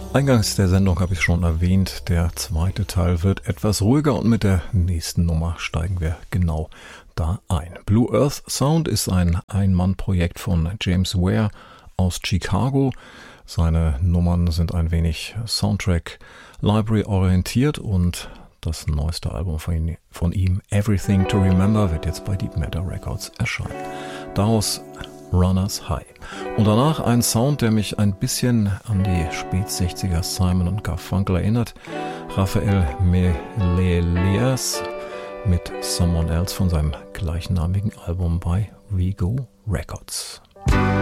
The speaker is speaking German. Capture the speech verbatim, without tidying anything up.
Eingangs der Sendung habe ich schon erwähnt, der zweite Teil wird etwas ruhiger und mit der nächsten Nummer steigen wir genau da ein. Blue Earth Sound ist ein Ein-Mann-Projekt von James Ware aus Chicago. Seine Nummern sind ein wenig Soundtrack Library orientiert und das neueste Album von ihm, von ihm, Everything to Remember, wird jetzt bei Deep Matter Records erscheinen. Daraus Runners High. Und danach ein Sound, der mich ein bisschen an die Spät-sechziger Simon und Garfunkel erinnert. Raphael Meleleas mit Someone Else von seinem gleichnamigen Album bei Vigo Records.